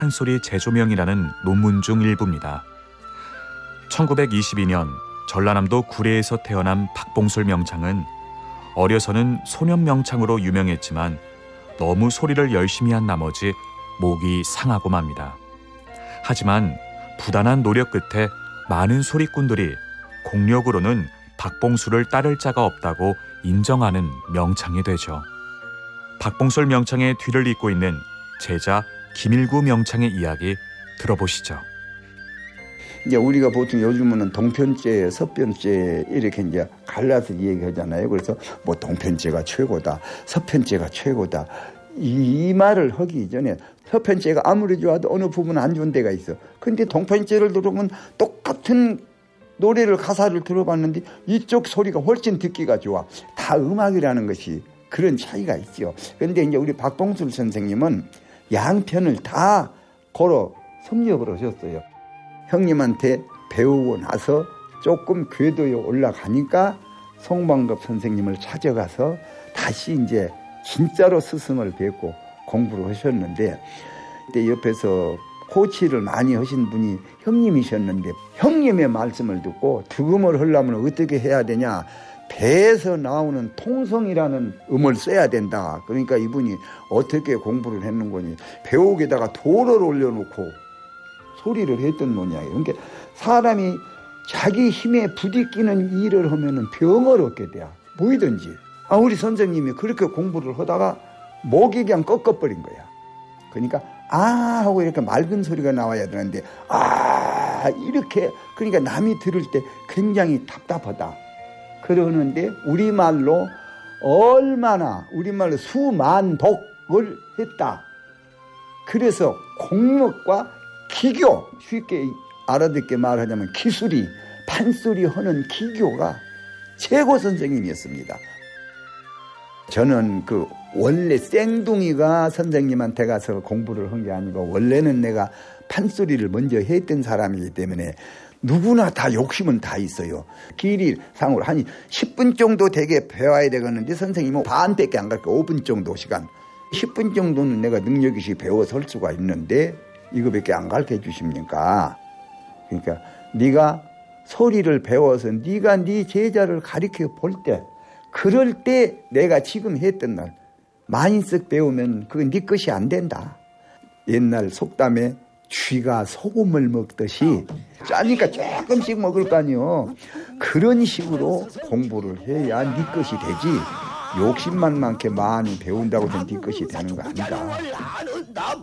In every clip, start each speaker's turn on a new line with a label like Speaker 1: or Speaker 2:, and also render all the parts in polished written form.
Speaker 1: 판소리 재조명이라는 논문 중 일부입니다. 1922년 전라남도 구례에서 태어난 박봉술 명창은 어려서는 소년 명창으로 유명했지만 너무 소리를 열심히 한 나머지 목이 상하고 맙니다. 하지만 부단한 노력 끝에 많은 소리꾼들이 공력으로는 박봉술을 따를 자가 없다고 인정하는 명창이 되죠. 박봉술 명창의 뒤를 잇고 있는 제자 김일구 명창의 이야기 들어보시죠.
Speaker 2: 이제 우리가 보통 요즘은 동편제, 서편제 이렇게 이제 갈라서 얘기하잖아요. 그래서 뭐 동편제가 최고다, 서편제가 최고다. 이 말을 하기 전에 서편제가 아무리 좋아도 어느 부분은 안 좋은 데가 있어. 근데 동편제를 들어보면 똑같은 노래를 가사를 들어봤는데 이쪽 소리가 훨씬 듣기가 좋아. 다 음악이라는 것이 그런 차이가 있죠. 그런데 이제 우리 박봉술 선생님은 양편을 다 걸어 섭렵을 하셨어요. 형님한테 배우고 나서 조금 궤도에 올라가니까 송방급 선생님을 찾아가서 다시 이제 진짜로 스승을 뵙고 공부를 하셨는데, 그때 옆에서 코치를 많이 하신 분이 형님이셨는데 형님의 말씀을 듣고 득음을 하려면 어떻게 해야 되냐, 배에서 나오는 통성이라는 음을 써야 된다. 그러니까 이분이 어떻게 공부를 했는 거니, 배옥에다가 돌을 올려놓고 소리를 했던 모양이에요. 그러니까 사람이 자기 힘에 부딪히는 일을 하면은 병을 얻게 돼요. 뭐이든지. 우리 선생님이 그렇게 공부를 하다가 목이 그냥 꺾어버린 거야. 그러니까 하고 이렇게 맑은 소리가 나와야 되는데 이렇게, 그러니까 남이 들을 때 굉장히 답답하다. 그러는데 우리말로 수만독을 했다. 그래서 공력과 기교, 쉽게 알아듣게 말하자면 기술이, 판소리 하는 기교가 최고 선생님이었습니다. 저는 원래 쌩둥이가 선생님한테 가서 공부를 한 게 아니고 원래는 내가 판소리를 먼저 했던 사람이기 때문에 누구나 다 욕심은 다 있어요. 길이 상으로 한 10분 정도 되게 배워야 되겠는데 선생님은 반밖에 안 갈게요. 5분 정도 시간. 10분 정도는 내가 능력이 배워서 할 수가 있는데 이거밖에 안 가르쳐 주십니까? 그러니까 네가 소리를 배워서 네가 네 제자를 가르쳐 볼 때, 그럴 때 내가 지금 했던 날 많이 쓱 배우면 그건 네 것이 안 된다. 옛날 속담에 쥐가 소금을 먹듯이 짜니까 조금씩 먹을 거 아니요. 그런 식으로 공부를 해야 네 것이 되지. 욕심만 많게 많이 배운다고 해서 네 것이 되는 거 아니다.
Speaker 3: 나는 나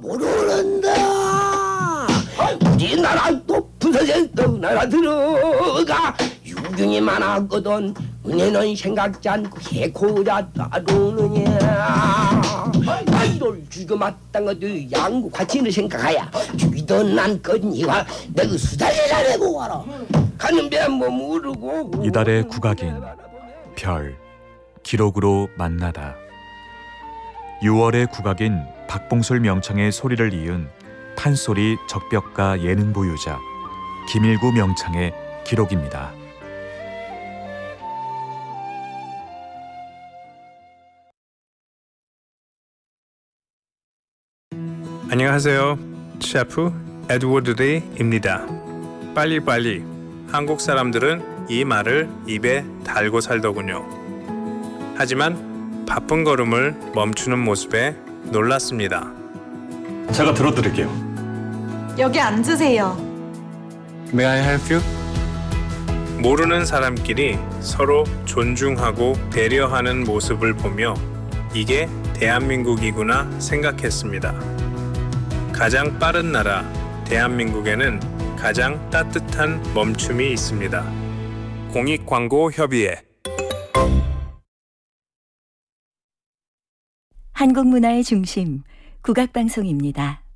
Speaker 3: 모르는다. 우리나라 높은 서재 나라 들어가 유경이 많았거든. 은혜는 생각지 않고 해코자 따르느냐. 이를 죽여 마땅 것도 양구 과치는 생각하야. 죽이던 난 거니와 내가 수다리라 내고 와라. 가는 배 뭐 모르고.
Speaker 1: 이달의 국악인 별 기록으로 만나다. 6월의 국악인 박봉술 명창의 소리를 이은 판소리 적벽가 예능 보유자 김일구 명창의 기록입니다.
Speaker 4: 안녕하세요. 셰프 에드워드 레이입니다. 빨리빨리. 한국 사람들은 이 말을 입에 달고 살더군요. 하지만 바쁜 걸음을 멈추는 모습에 놀랐습니다.
Speaker 5: 제가 들어드릴게요.
Speaker 6: 여기 앉으세요.
Speaker 5: May I help you?
Speaker 4: 모르는 사람끼리 서로 존중하고 배려하는 모습을 보며 이게 대한민국이구나 생각했습니다. 가장 빠른 나라 대한민국에는 가장 따뜻한 멈춤이 있습니다. 공익광고협의회.
Speaker 7: 한국문화의 중심 국악방송입니다.